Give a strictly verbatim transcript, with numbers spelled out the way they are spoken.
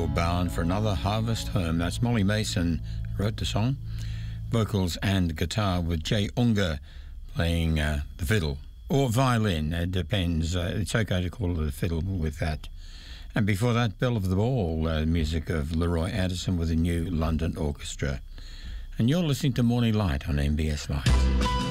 your barn for another harvest home. That's Molly Mason wrote the song. Vocals and guitar with Jay Unga playing uh, the fiddle or violin. It depends. Uh, it's okay to call it a fiddle with that. And before that, Belle of the Ball, uh, music of Leroy Anderson with the New London Orchestra. And you're listening to Morning Light on M B S Light.